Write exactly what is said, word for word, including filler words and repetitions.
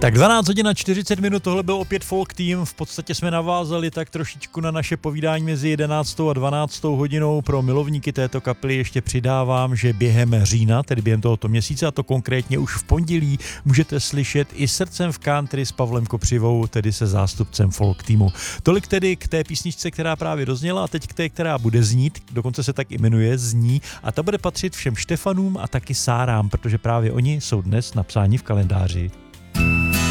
Tak dvanáct hodin a čtyřicet minut, tohle byl opět Folk Team, v podstatě jsme navázali tak trošičku na naše povídání mezi jedenáctou a dvanáctou hodinou. Pro milovníky této kapely ještě přidávám, že během října, tedy během tohoto měsíce, a to konkrétně už v pondělí, můžete slyšet i Srdcem v country s Pavlem Kopřivou, tedy se zástupcem Folk Teamu. Tolik tedy k té písničce, která právě dozněla, a teď k té, která bude znít, dokonce se tak jmenuje Zní, a ta bude patřit všem Štefanům a taky Sárám, protože právě oni jsou dnes napsáni v kalendáři.